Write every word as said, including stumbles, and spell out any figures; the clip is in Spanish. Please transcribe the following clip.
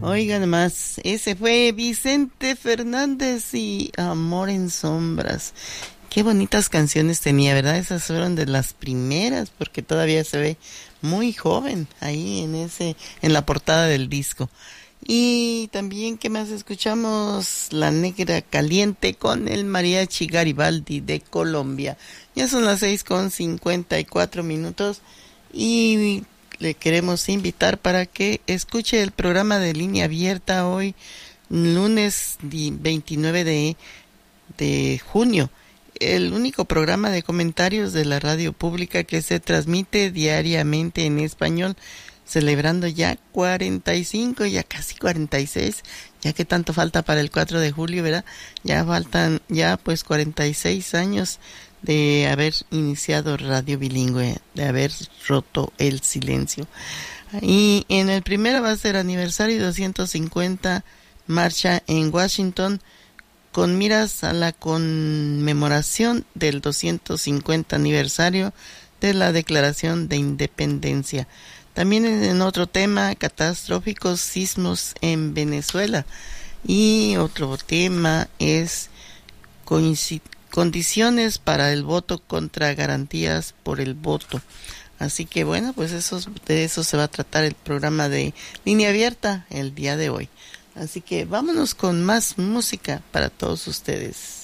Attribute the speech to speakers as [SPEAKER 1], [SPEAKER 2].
[SPEAKER 1] Oigan más, ese fue Vicente Fernández y Amor en Sombras. Qué bonitas canciones tenía, ¿verdad? Esas fueron de las primeras, porque todavía se ve muy joven ahí en ese, en la portada del disco. Y también, ¿qué más escuchamos? La Negra Caliente con el Mariachi Garibaldi de Colombia. Ya son las seis con cincuenta y cuatro minutos y le queremos invitar para que escuche el programa de Línea Abierta hoy, lunes veintinueve de, de junio. El único programa de comentarios de la radio pública que se transmite diariamente en español, celebrando ya cuarenta y cinco, ya casi cuarenta y seis, ya que tanto falta para el cuatro de julio, ¿verdad? Ya faltan ya pues cuarenta y seis años de haber iniciado Radio Bilingüe, de haber roto el silencio. Y en el primero va a ser aniversario doscientos cincuenta, marcha en Washington, con miras a la conmemoración del doscientos cincuenta aniversario de la Declaración de Independencia. También en otro tema, catastróficos sismos en Venezuela. Y otro tema es condiciones para el voto contra garantías por el voto. Así que bueno, pues eso, de eso se va a tratar el programa de Línea Abierta el día de hoy. Así que vámonos con más música para todos ustedes.